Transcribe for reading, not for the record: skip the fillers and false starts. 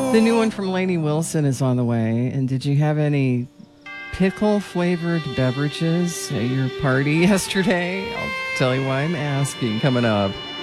The new one from Lainey Wilson is on the way. And did you have any pickle flavored beverages at your party yesterday? I'll tell you why I'm asking coming up.